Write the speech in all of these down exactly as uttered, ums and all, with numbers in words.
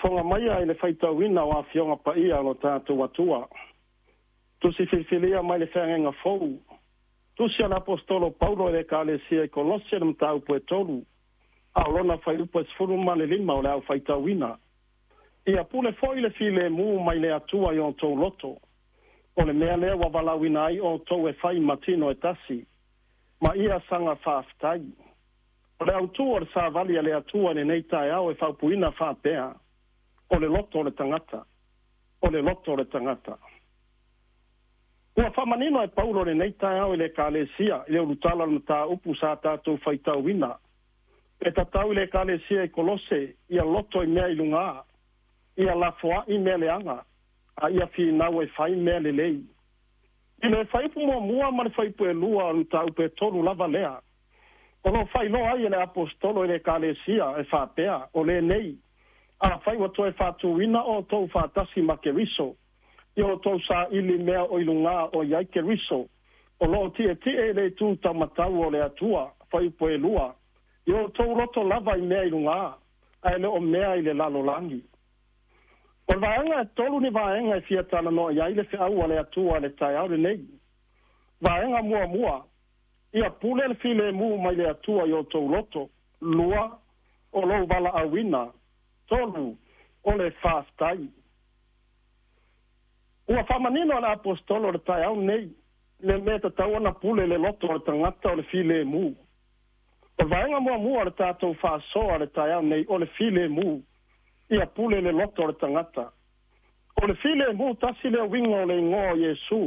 fonga mai ai le faitauina o afionga pa ia lo tātou atua. Tusi filfilia mai le whengenga fou. Tusi al apostolo Paulo e ka le sia i Kolosia le mtau pue tolu. A lona fai upo e sfuru mane lima o le au faitauina. Ia pule foi le file mu mai le atua i on tou loto. O le mea lea wa walawina ai o tou e fai matino e tasi. Ma ia sanga whaaftai. O le autua le sa vali le atua ne nei tae au e whaupuina whaapea. O le loto le tangata. O le loto le tangata. Ua whamanino e Paulo le nei tae au e le kālesia, le urutala na tā upu sa tātou whaitauina. E tatau le kālesia e Kolose, ia loto i mea ilunga, ia lafoa i mea leanga, a ia fi nau e whai mea le lei. I le whaipu mua mua ma le whaipu e lua na tā upe tolu lava lea. O lo whai lo ai e le apostolo e le kālesia e whapea, o le nei, a whai wato e whatuina o tau whatasi ma ke riso. Yo to sa ili mea o ilunga o yaike riso. O lo tie tie le tu tamatau o le atua, fai poe lua. Yo to roto lava i mea ilunga, ai le o mea i le lalo langi. O vaenga e tolu ni vaenga e fiatana no iai le fiau o le atua le tai au le nei. Vaenga mua mua, ia pule le file mu mai le atua yo to roto, lua, o lo vala awina, tolu, o le fastai. Ua whamanino na apostolo le tai au nei, le meta tau ana pule le loto le tangata o le file mu. O vaenga mua mua le tātou whaasoa le tai au nei o le file mu, ia pule le loto le tangata. O le file mu tasi le wingo le ngō Yesu,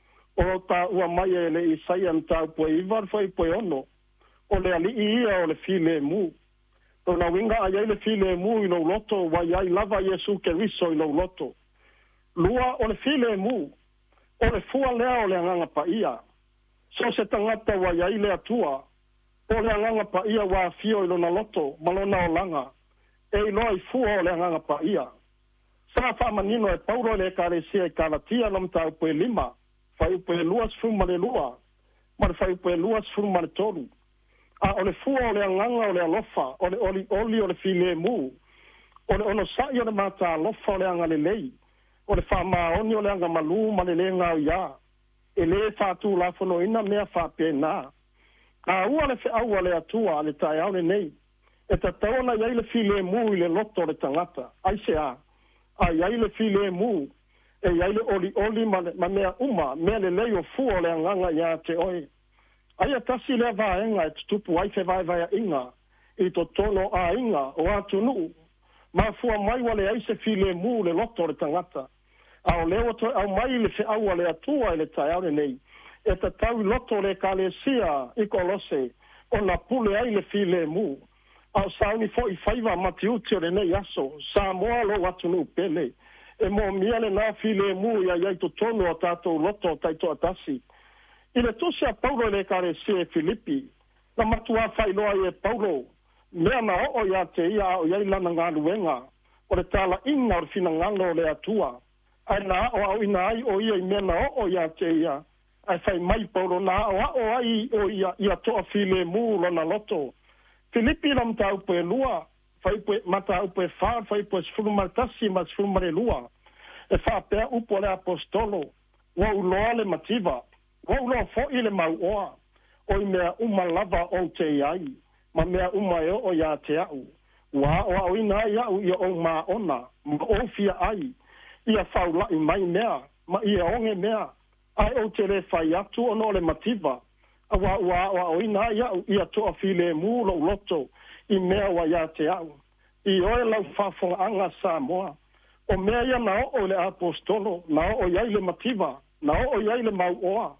o ta ua mai e le Isaia mtau poe iwa fai poe ono, o le ali ia o le file mu. O na winga ai le file mu i lo loto, wa iai lava Yesu ke riso i lo loto. Lua o le file mu, o le fua lea o le anganga pa ia. So se tangata wa iai le atua, o le anganga pa ia wa fio i lona loto, malona o langa, e iloa i fua o le anganga pa ia. Sa whamanino e Paulo le kāresia e kālatia lam tau poe lima, whai upoe luas fuma le lua, mar whai upoe luas fuma le tolu. A o le fua o le anganga o le alofa, o le oli oli o le file mu, o le ono sai o le mata alofa o le anga le lei, o le whamaoni o le anga malu ma le lenga o ia, e le whātū la whono ina mea whapena. A ua le whiaua le atua le tai au le nei, e ta taona iai le file mu i le loto le tangata, ai se a, a iai le file mu, e iai le oli oli ma, ma mea uma, mea le lei o fu o le anganga ia te oi. Ai a tasi le vaenga e tutupu ai te vai vai a inga, i to tono a inga o atu nuu, ma fua mai wale ai se file mu le loto le tangata. Au leo to au mai le fe au le atua le tai au nei. E ta tau loto le kālesia i Kolose, o na pule ai le file mu. Au sauni fo i faiva matiuti o le nei aso, sa moa lo watu nu pele. E mo miele na file mu ia iai to tono o tatou loto taito atasi. I le tusi a Paulo le kālesia e Filipi, na matua whailoa i e Paulo, mea na o ia te ia o iai lana ngā luenga, o le tala inga o le finangalo o le atua. Ai na o au ina ai o ia i mea na o ia te ia, ai whai mai Paulo na o o ai o ia ia toa file mu lona loto. Filipi lam tau poe lua, whai poe mata au poe wha, whai poe sfuru martasi ma sfuru mare lua. E wha pea upo le apostolo, wa uloa le mativa, wa uloa fo i le mau oa, o i mea uma lava o te iai, ma mea uma e o ia te au. Wa o au ina ai au ia o ma ona, ma o fia ai, ia whaula i mai mea, ma ia onge mea, ai o te le whai atu o no le mativa, a wa wa wa o ina ia ia toa file mu lo loto, i mea wa ia te au. I oe lau whafonga anga Samoa, o mea ia na o le apostolo, na o iai le mativa, na o iai le mau oa,